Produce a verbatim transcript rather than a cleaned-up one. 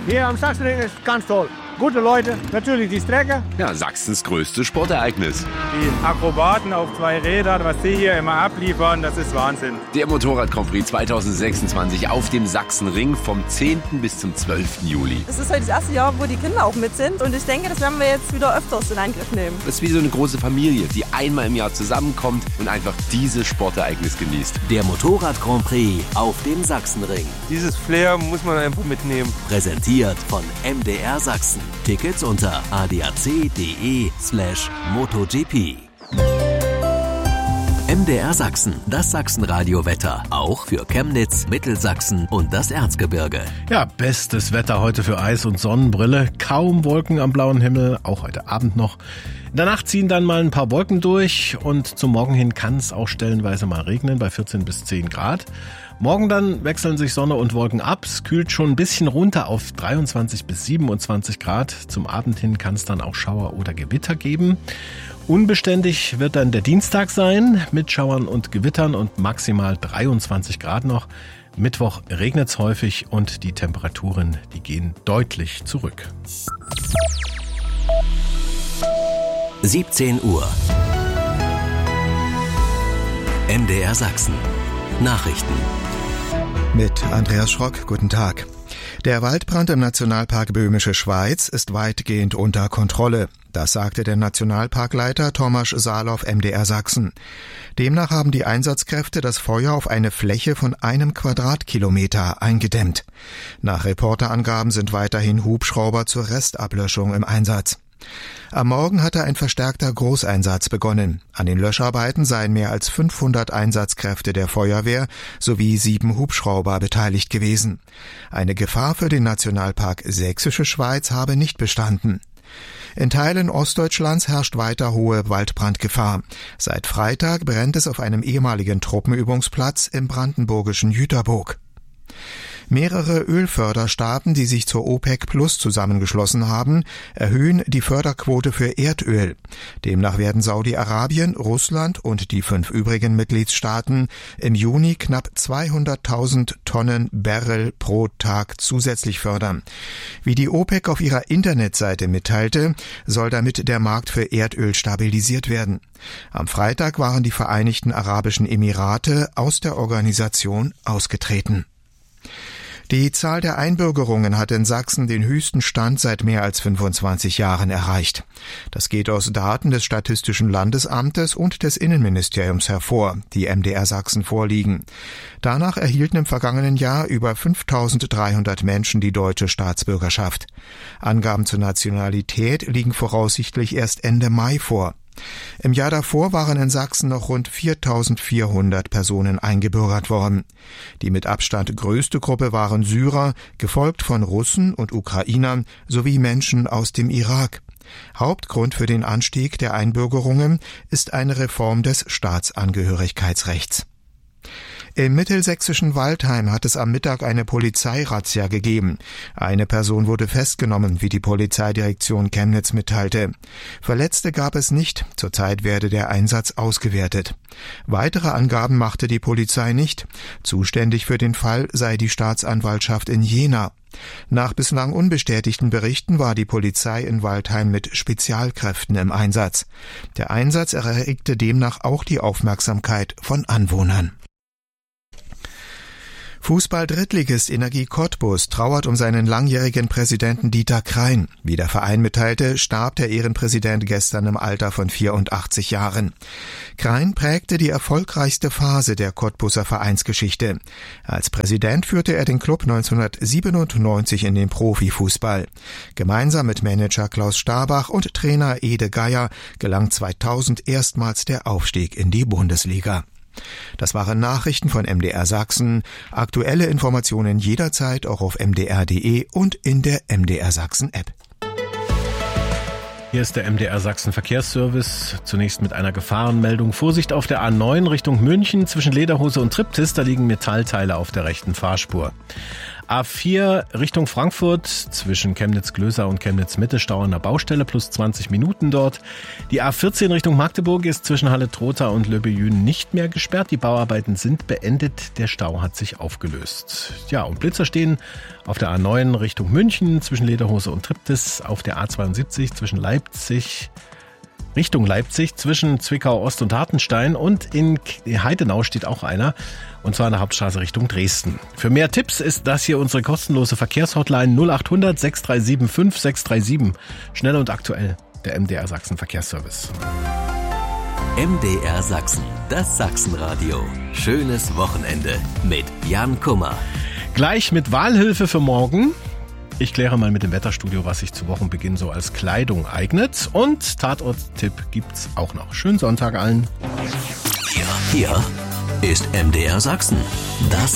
Hier am Sachsenring ist ganz toll. Gute Leute, natürlich die Strecke. Ja, Sachsens größtes Sportereignis. Die Akrobaten auf zwei Rädern, was sie hier immer abliefern, das ist Wahnsinn. Der Motorrad-Grand Prix zwanzig sechsundzwanzig auf dem Sachsenring vom zehnten bis zum zwölften Juli. Es ist heute das erste Jahr, wo die Kinder auch mit sind und ich denke, das werden wir jetzt wieder öfters in Angriff nehmen. Das ist wie so eine große Familie, die einmal im Jahr zusammenkommt und einfach dieses Sportereignis genießt. Der Motorrad-Grand Prix auf dem Sachsenring. Dieses Flair muss man einfach mitnehmen. Präsentiert von M D R Sachsen. Tickets unter adac.de slash MotoGP. M D R Sachsen, das Sachsenradio-Wetter. Auch für Chemnitz, Mittelsachsen und das Erzgebirge. Ja, bestes Wetter heute für Eis und Sonnenbrille. Kaum Wolken am blauen Himmel, auch heute Abend noch. In der Nacht ziehen dann mal ein paar Wolken durch und zum Morgen hin kann es auch stellenweise mal regnen bei vierzehn bis zehn Grad. Morgen dann wechseln sich Sonne und Wolken ab. Es kühlt schon ein bisschen runter auf dreiundzwanzig bis siebenundzwanzig Grad. Zum Abend hin kann es dann auch Schauer oder Gewitter geben. Unbeständig wird dann der Dienstag sein mit Schauern und Gewittern und maximal dreiundzwanzig Grad noch. Mittwoch regnet es häufig und die Temperaturen, die gehen deutlich zurück. siebzehn Uhr. M D R Sachsen. Nachrichten. Mit Andreas Schrock, guten Tag. Der Waldbrand im Nationalpark Böhmische Schweiz ist weitgehend unter Kontrolle. Das sagte der Nationalparkleiter Tomasz Salow M D R Sachsen. Demnach haben die Einsatzkräfte das Feuer auf eine Fläche von einem Quadratkilometer eingedämmt. Nach Reporterangaben sind weiterhin Hubschrauber zur Restablöschung im Einsatz. Am Morgen hatte ein verstärkter Großeinsatz begonnen. An den Löscharbeiten seien mehr als fünfhundert Einsatzkräfte der Feuerwehr sowie sieben Hubschrauber beteiligt gewesen. Eine Gefahr für den Nationalpark Sächsische Schweiz habe nicht bestanden. In Teilen Ostdeutschlands herrscht weiter hohe Waldbrandgefahr. Seit Freitag brennt es auf einem ehemaligen Truppenübungsplatz im brandenburgischen Jüterburg. Mehrere Ölförderstaaten, die sich zur OPEC Plus zusammengeschlossen haben, erhöhen die Förderquote für Erdöl. Demnach werden Saudi-Arabien, Russland und die fünf übrigen Mitgliedstaaten im Juni knapp zweihunderttausend Tonnen Barrel pro Tag zusätzlich fördern. Wie die OPEC auf ihrer Internetseite mitteilte, soll damit der Markt für Erdöl stabilisiert werden. Am Freitag waren die Vereinigten Arabischen Emirate aus der Organisation ausgetreten. Die Zahl der Einbürgerungen hat in Sachsen den höchsten Stand seit mehr als fünfundzwanzig Jahren erreicht. Das geht aus Daten des Statistischen Landesamtes und des Innenministeriums hervor, die M D R Sachsen vorliegen. Danach erhielten im vergangenen Jahr über fünftausenddreihundert Menschen die deutsche Staatsbürgerschaft. Angaben zur Nationalität liegen voraussichtlich erst Ende Mai vor. Im Jahr davor waren in Sachsen noch rund viertausendvierhundert Personen eingebürgert worden. Die mit Abstand größte Gruppe waren Syrer, gefolgt von Russen und Ukrainern sowie Menschen aus dem Irak. Hauptgrund für den Anstieg der Einbürgerungen ist eine Reform des Staatsangehörigkeitsrechts. Im mittelsächsischen Waldheim hat es am Mittag eine Polizeirazzia gegeben. Eine Person wurde festgenommen, wie die Polizeidirektion Chemnitz mitteilte. Verletzte gab es nicht. Zurzeit werde der Einsatz ausgewertet. Weitere Angaben machte die Polizei nicht. Zuständig für den Fall sei die Staatsanwaltschaft in Jena. Nach bislang unbestätigten Berichten war die Polizei in Waldheim mit Spezialkräften im Einsatz. Der Einsatz erregte demnach auch die Aufmerksamkeit von Anwohnern. Fußball-Drittligist Energie Cottbus trauert um seinen langjährigen Präsidenten Dieter Krein. Wie der Verein mitteilte, starb der Ehrenpräsident gestern im Alter von vierundachtzig Jahren. Krein prägte die erfolgreichste Phase der Cottbuser Vereinsgeschichte. Als Präsident führte er den Club neunzehnhundertsiebenundneunzig in den Profifußball. Gemeinsam mit Manager Klaus Starbach und Trainer Ede Geier gelang zweitausend erstmals der Aufstieg in die Bundesliga. Das waren Nachrichten von M D R Sachsen. Aktuelle Informationen jederzeit auch auf m d r punkt d e und in der M D R Sachsen App. Hier ist der M D R Sachsen Verkehrsservice. Zunächst mit einer Gefahrenmeldung. Vorsicht auf der A neun Richtung München zwischen Lederhose und Triptis. Da liegen Metallteile auf der rechten Fahrspur. A vier Richtung Frankfurt zwischen Chemnitz-Glösa und Chemnitz-Mitte Stau an der Baustelle plus zwanzig Minuten dort. Die A vierzehn Richtung Magdeburg ist zwischen Halle-Trotha und Löbejün nicht mehr gesperrt. Die Bauarbeiten sind beendet. Der Stau hat sich aufgelöst. Ja, und Blitzer stehen auf der A neun Richtung München zwischen Lederhose und Triptis, auf der A zweiundsiebzig zwischen Leipzig Richtung Leipzig zwischen Zwickau Ost und Hartenstein und in Heidenau steht auch einer, und zwar an der Hauptstraße Richtung Dresden. Für mehr Tipps ist das hier unsere kostenlose Verkehrshotline null acht hundert sechs drei sieben fünf sechs drei sieben. Schnell und aktuell, der M D R Sachsen Verkehrsservice. M D R Sachsen, das Sachsenradio. Schönes Wochenende mit Jan Kummer. Gleich mit Wahlhilfe für morgen. Ich kläre mal mit dem Wetterstudio, was sich zu Wochenbeginn so als Kleidung eignet. Und Tatort-Tipp gibt's auch noch. Schönen Sonntag allen. Hier, hier ist M D R Sachsen, das